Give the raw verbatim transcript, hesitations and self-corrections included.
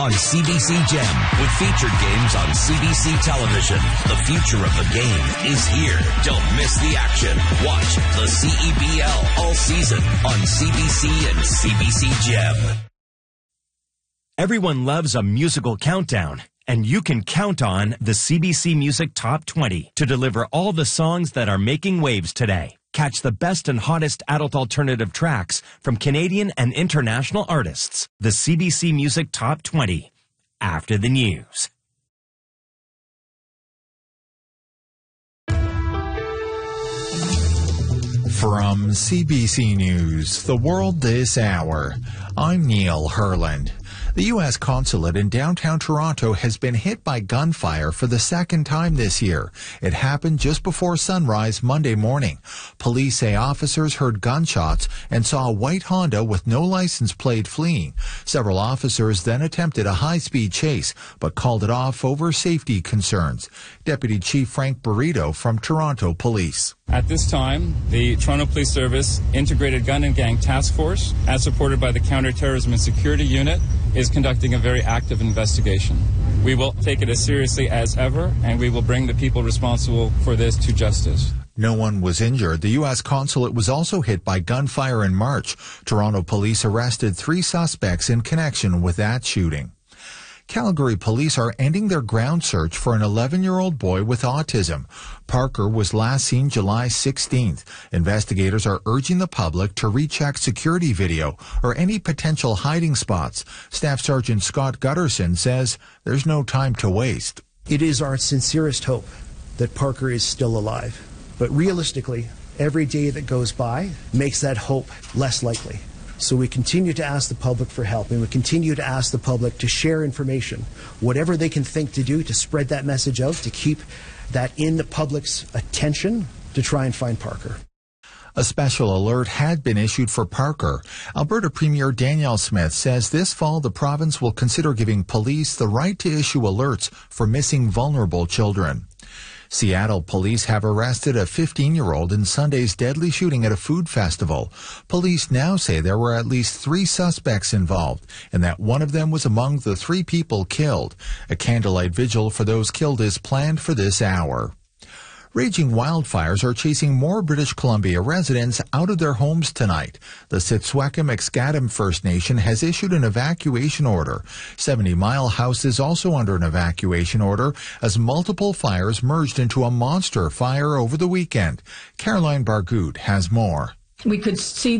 on C B C Gem with featured games on C B C television. The future of the game is here. Don't miss the action. Watch the C E B L all season on C B C and C B C Gem. Everyone loves a musical countdown, and you can count on the C B C Music Top twenty to deliver all the songs that are making waves today. Catch the best and hottest adult alternative tracks from Canadian and international artists. The C B C Music Top twenty. After the news. From C B C News, The World This Hour, I'm Neil Herland. The U S consulate in downtown Toronto has been hit by gunfire for the second time this year. It happened just before sunrise Monday morning. Police say officers heard gunshots and saw a white Honda with no license plate fleeing. Several officers then attempted a high-speed chase, but called it off over safety concerns. Deputy Chief Frank Burrito from Toronto Police. At this time, the Toronto Police Service Integrated Gun and Gang Task Force, as supported by the Counterterrorism and Security Unit, is conducting a very active investigation. We will take it as seriously as ever, and we will bring the people responsible for this to justice. No one was injured. The U S consulate was also hit by gunfire in March. Toronto police arrested three suspects in connection with that shooting. Calgary police are ending their ground search for an eleven-year-old boy with autism. Parker was last seen July sixteenth. Investigators are urging the public to recheck security video or any potential hiding spots. Staff Sergeant Scott Gutterson says there's no time to waste. It is our sincerest hope that Parker is still alive. But realistically, every day that goes by makes that hope less likely. So we continue to ask the public for help, and we continue to ask the public to share information, whatever they can think to do to spread that message out, to keep that in the public's attention to try and find Parker. A special alert had been issued for Parker. Alberta Premier Danielle Smith says this fall the province will consider giving police the right to issue alerts for missing vulnerable children. Seattle police have arrested a fifteen-year-old in Sunday's deadly shooting at a food festival. Police now say there were at least three suspects involved, and that one of them was among the three people killed. A candlelight vigil for those killed is planned for this hour. Raging wildfires are chasing more British Columbia residents out of their homes tonight. The Sitswaka-Mxkadem First Nation has issued an evacuation order. seventy Mile House is also under an evacuation order as multiple fires merged into a monster fire over the weekend. Caroline Bargout has more. We could see